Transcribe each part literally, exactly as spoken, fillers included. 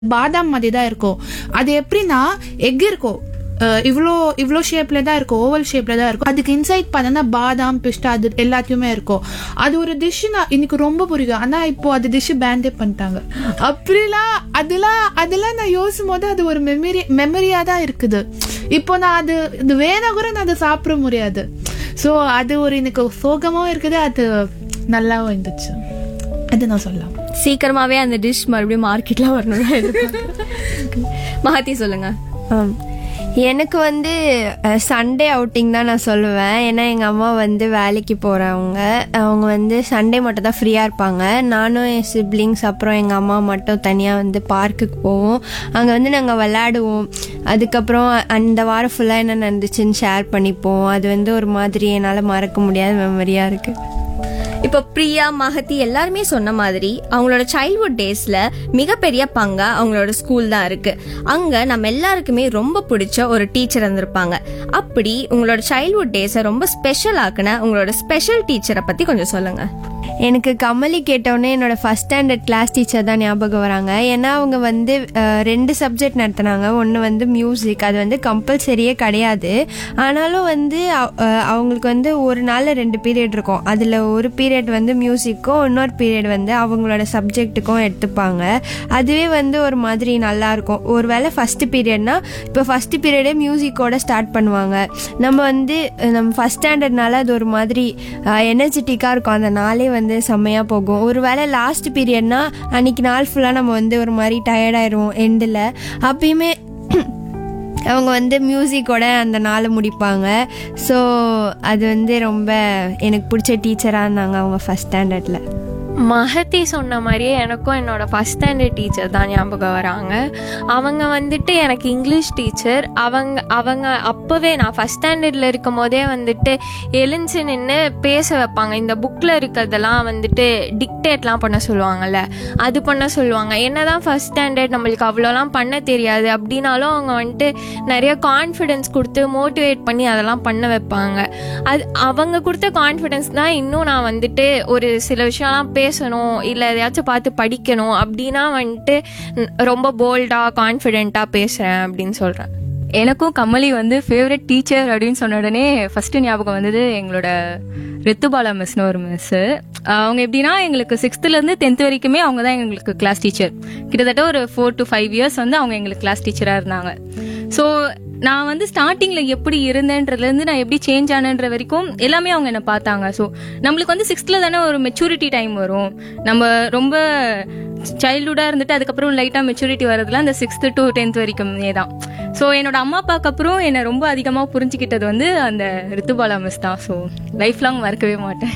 பாதாம் மாதிரி தான் இருக்கும். அது எப்படின்னா எக் இருக்கும், இவ்வளோ இவ்வளோ ஷேப்ல தான் இருக்கும், ஓவல் ஷேப்ல தான் இருக்கும். அதுக்கு இன்சைட் பார்த்தா பாதாம் பிஸ்டா அது எல்லாத்தையுமே இருக்கும். அது ஒரு டிஷ் நான் எனக்கு ரொம்ப பிடிக்கும். ஆனா இப்போ அது டிஷ் பேண்டே பண்ணிட்டாங்க. அப்படிலாம் அதெல்லாம் அதெல்லாம் நான் யோசிக்கும் போது அது ஒரு மெமரி மெமரியா தான் இருக்குது. இப்போ நான் அது இது வேணா கூட நான் அதை சாப்பிட முடியாது. ஸோ அது ஒரு எனக்கு சோகமாகவும் இருக்குது, அது நல்லாவும் இருந்துச்சு. அது நான் சொல்லலாம். சீக்கிரமாவே அந்த டிஷ் மறுபடியும் மார்க்கெட்ல வரணும். மகதி சொல்லுங்க. எனக்கு வந்து சண்டே அவுட்டிங் தான் நான் சொல்லுவேன். ஏன்னா எங்கள் அம்மா வந்து வேலைக்கு போகிறவங்க, அவங்க வந்து சண்டே மட்டும் தான் ஃப்ரீயாக இருப்பாங்க. நானும் என் சிப்ளிங்ஸ் அப்புறம் எங்கள் அம்மா மட்டும் தனியாக வந்து பார்க்குக்கு போவோம். அங்கே வந்து நாங்கள் விளையாடுவோம். அதுக்கப்புறம் அந்த வாரம் ஃபுல்லாக என்ன நடந்துச்சுன்னு ஷேர் பண்ணிப்போம். அது வந்து ஒரு மாதிரி என்னால் மறக்க முடியாத மெமரியாக இருக்குது. இப்போ பிரியா, மகதி எல்லாருமே சொன்ன மாதிரி அவங்களோட சைல்ட்ஹுட் டேஸ்ல மிகப்பெரிய பங்கா அவங்களோட ஸ்கூல் தான் இருக்கு. அங்க நம்ம எல்லாருக்குமே ரொம்ப பிடிச்ச ஒரு டீச்சர் இருந்திருப்பாங்க. அப்படி உங்களோட சைல்ட்ஹுட் டேஸை ரொம்ப ஸ்பெஷல் ஆக்குன உங்களோட ஸ்பெஷல் டீச்சரை பத்தி கொஞ்சம் சொல்லுங்க. எனக்கு கமலி கேட்டோடனே என்னோட ஃபஸ்ட் ஸ்டாண்டர்ட் கிளாஸ் டீச்சர் தான் ஞாபகம் வராங்க. ஏன்னா அவங்க வந்து ரெண்டு சப்ஜெக்ட் நடத்தினாங்க. ஒன்று வந்து மியூசிக், அது வந்து கம்பல்சரியே கிடையாது. ஆனாலும் வந்து அவங்களுக்கு வந்து ஒரு நாளில் ரெண்டு பீரியட் இருக்கும். அதில் ஒரு பீரியட் வந்து மியூசிக்கும் இன்னொரு பீரியட் வந்து அவங்களோட சப்ஜெக்ட்டுக்கும் எடுத்துப்பாங்க. அதுவே வந்து ஒரு மாதிரி நல்லாயிருக்கும். ஒரு வேளை ஃபஸ்ட்டு பீரியட்னா இப்போ ஃபஸ்ட்டு பீரியடே மியூசிக்கோட ஸ்டார்ட் பண்ணுவாங்க. நம்ம வந்து நம்ம ஃபஸ்ட் ஸ்டாண்டர்ட்னால அது ஒரு மாதிரி எனர்ஜெட்டிக்காக இருக்கும். அந்த நாளே வந்து செம்மையாக போகும். ஒரு வேளை லாஸ்ட் பீரியட்னா அன்னைக்கு நாள் ஃபுல்லாக நம்ம வந்து ஒரு மாதிரி டயர்டாயிடுவோம் எண்டில். அப்பயுமே அவங்க வந்து மியூசிக்கோட அந்த நாளை முடிப்பாங்க. ஸோ அது வந்து ரொம்ப எனக்கு பிடிச்ச டீச்சராக இருந்தாங்க அவங்க ஃபஸ்ட் ஸ்டாண்டர்டில். மகதி சொன்ன மாதிரியே எனக்கும் என்னோட ஃபஸ்ட் ஸ்டாண்டர்ட் டீச்சர் தான் ஞாபகம் வராங்க. அவங்க வந்துட்டு எனக்கு இங்கிலீஷ் டீச்சர். அவங்க அவங்க அப்போவே நான் ஃபஸ்ட் ஸ்டாண்டர்டில் இருக்கும் போதே வந்துட்டு எழுந்து நின்று பேச வைப்பாங்க. இந்த புக்கில் இருக்கிறதெல்லாம் வந்துட்டு டிக்டேட்லாம் பண்ண சொல்லுவாங்கள்ல, அது பண்ண சொல்லுவாங்க. என்ன தான் ஃபஸ்ட் ஸ்டாண்டர்ட் நம்மளுக்கு அவ்வளோலாம் பண்ண தெரியாது அப்படின்னாலும் அவங்க வந்துட்டு நிறைய கான்ஃபிடென்ஸ் கொடுத்து மோட்டிவேட் பண்ணி அதெல்லாம் பண்ண வைப்பாங்க. அது அவங்க கொடுத்த கான்ஃபிடென்ஸ் தான் இன்னும் நான் வந்துட்டு ஒரு சில விஷயம்லாம் பேசணும் இல்லை எதையாச்சும் பார்த்து படிக்கணும் அப்படின்னா வந்துட்டு ரொம்ப போல்டாக கான்ஃபிடென்ட்டாக பேசுகிறேன் அப்படின்னு சொல்கிறேன். எனக்கும் கமலி வந்து ஃபேவரட் டீச்சர் அப்படின்னு சொன்ன உடனே ஃபஸ்ட்டு ஞாபகம் வந்தது எங்களோட ரித்துபாலா மிஸ்னு ஒரு மிஸ்ஸு. அவங்க எப்படின்னா எங்களுக்கு சிக்ஸ்த்துலேருந்து டென்த் வரைக்குமே அவங்க தான் எங்களுக்கு கிளாஸ் டீச்சர். கிட்டத்தட்ட ஒரு ஃபோர் டு ஃபைவ் இயர்ஸ் வந்து அவங்க எங்களுக்கு கிளாஸ் டீச்சராக இருந்தாங்க. ஸோ நான் வந்து ஸ்டார்டிங்கில் எப்படி இருந்தேன்றதுலேருந்து நான் எப்படி சேஞ்ச் ஆனன்ற வரைக்கும் எல்லாமே அவங்க என்னை பார்த்தாங்க. ஸோ நம்மளுக்கு வந்து சிக்ஸ்த்தில் தானே ஒரு மெச்சூரிட்டி டைம் வரும். நம்ம ரொம்ப சைல்டுஹுட்டாக இருந்துட்டு அதுக்கப்புறம் லைட்டாக மெச்சூரிட்டி வரதுலாம் அந்த சிக்ஸ்த்து டு டென்த் வரைக்குமே தான். ஸோ என்னோட அம்மா அப்பாவுக்கு அப்புறம் என்னை ரொம்ப அதிகமாக புரிஞ்சுக்கிட்டது வந்து அந்த ரித்துபாலா மிஸ் தான். ஸோ லைஃப் லாங் மறக்கவே மாட்டேன்.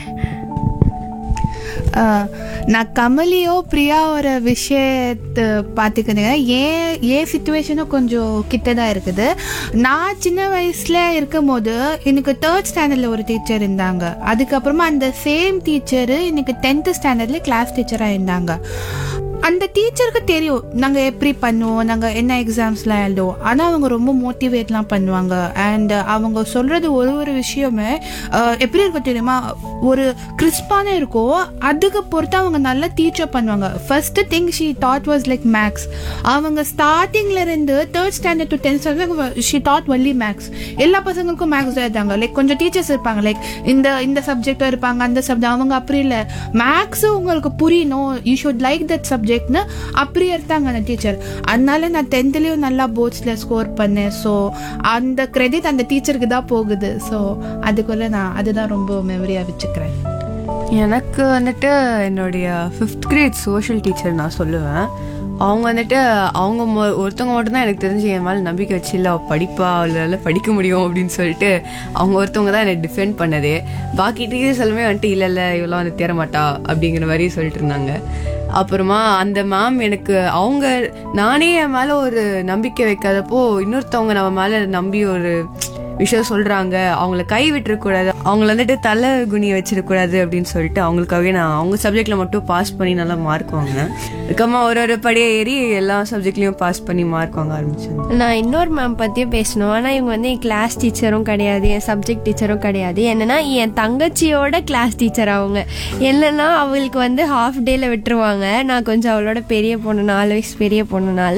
நான் கமலியோ பிரியாவோட விஷயத்தை பார்த்துக்கிறேங்க. ஏன் ஏன் சிச்சுவேஷனும் கொஞ்சம் கிட்டதான் இருக்குது. நான் சின்ன வயசுல இருக்கும் போது எனக்கு தேர்ட் ஸ்டாண்டர்ட்ல ஒரு டீச்சர் இருந்தாங்க. அதுக்கப்புறமா அந்த சேம் டீச்சரு எனக்கு டென்த் ஸ்டாண்டர்ட்ல கிளாஸ் டீச்சராக இருந்தாங்க. அந்த டீச்சருக்கு தெரியும் நாங்கள் எப்படி பண்ணுவோம், நாங்கள் என்ன எக்ஸாம்ஸ்லாம் எழுதுவோம். ஆனால் அவங்க ரொம்ப மோட்டிவேட்லாம் பண்ணுவாங்க. அண்ட் அவங்க சொல்கிறது ஒரு ஒரு விஷயமே எப்படி இருக்கும் தெரியுமா, ஒரு கிறிஸ்பான இருக்கும். அதுக்கு பொறுத்து அவங்க நல்லா டீச்சர் பண்ணுவாங்க. First thing she dot was like maths. அவங்க ஸ்டார்டிங்ல இருந்து third standard to tenth standard she dot only maths. எல்லா பசங்களுக்கும் மேக்ஸ் தான் இருந்தாங்க. லைக் கொஞ்சம் டீச்சர்ஸ் இருப்பாங்க, லைக் இந்த இந்த சப்ஜெக்டும் இருப்பாங்க, அந்த சப்ஜெக்ட். அவங்க அப்படி இல்லை, மேக்ஸ் உங்களுக்கு புரியணும், you should like that subject அப்படி எடுத்தாங்க அந்த டீச்சர். அதனால நான் டென்த்லயும் நல்லா போர்ட்ஸ்ல ஸ்கோர் பண்ணேன். ஸோ அந்த கிரெடிட் அந்த டீச்சருக்கு தான் போகுது. ஸோ அதுக்குள்ள நான் அதுதான் ரொம்ப மெமரியா வச்சுக்கிறேன். எனக்கு வந்துட்டு என்னுடைய ஃபிஃப்த் கிரேட் சோஷியல் டீச்சர் நான் சொல்லுவேன். அவங்க வந்துட்டு அவங்க ஒருத்தவங்க மட்டும்தான் எனக்கு தெரிஞ்சு என் மேலே நம்பிக்கை வச்சு இல்லை படிப்பா அவளால் படிக்க முடியும் அப்படின்னு சொல்லிட்டு அவங்க ஒருத்தவங்க தான் என்னை டிஃபெண்ட் பண்ணதே. பாக்கி டீச்சர்ஸ் எல்லாமே வந்துட்டு இல்லை இல்லை இவெல்லாம் வந்து தேரமாட்டா அப்படிங்கிற மாதிரி சொல்லிட்டு இருந்தாங்க. அப்புறமா அந்த மேம் எனக்கு அவங்க நானே என் மேலே ஒரு நம்பிக்கை வைக்காதப்போ இன்னொருத்தவங்க நம்ம மேலே நம்பி ஒரு விஷயம் சொல்கிறாங்க, அவங்கள கை விட்டுறக்கூடாது, அவங்கள வந்துட்டு தலை குனிய வச்சிடக்கூடாது அப்படின்னு சொல்லிட்டு அவங்களுக்காகவே நான் அவங்க சப்ஜெக்டில் மட்டும் பாஸ் பண்ணி நல்லா மார்க் வாங்கினேன். அதுக்கம்மா ஒரு ஒரு படியை ஏறி எல்லா சப்ஜெக்ட்லேயும் பாஸ் பண்ணி மார்க் வாங்க ஆரம்பிச்சேன். நான் இன்னொரு மேம் பற்றியும் பேசணும். ஆனால் இவங்க வந்து என் கிளாஸ் டீச்சரும் கிடையாது, என் சப்ஜெக்ட் டீச்சரும் கிடையாது. என்னென்னா என் தங்கச்சியோட கிளாஸ் டீச்சர் அவங்க. என்னென்னா அவங்களுக்கு வந்து ஹாஃப் டேயில் விட்டுருவாங்க. நான் கொஞ்சம் அவளோட பெரிய பொண்ணு, நாலு வயசு பெரிய பொண்ணுனால